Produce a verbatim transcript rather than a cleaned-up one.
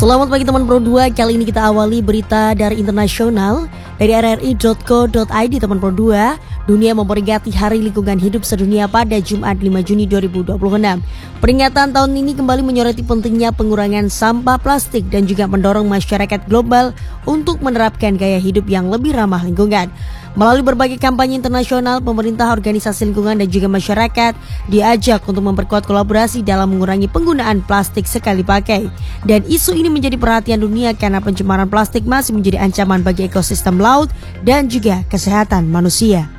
Selamat pagi teman Pro dua, kali ini kita awali berita dari internasional dari r r i dot co dot i d. Teman Pro dua, dunia memperingati Hari Lingkungan Hidup Sedunia pada Jumat lima Juni dua ribu dua puluh enam. Peringatan tahun ini kembali menyoroti pentingnya pengurangan sampah plastik dan juga mendorong masyarakat global untuk menerapkan gaya hidup yang lebih ramah lingkungan. Melalui berbagai kampanye internasional, pemerintah, organisasi lingkungan, dan juga masyarakat diajak untuk memperkuat kolaborasi dalam mengurangi penggunaan plastik sekali pakai. Dan isu ini menjadi perhatian dunia karena pencemaran plastik masih menjadi ancaman bagi ekosistem laut dan juga kesehatan manusia.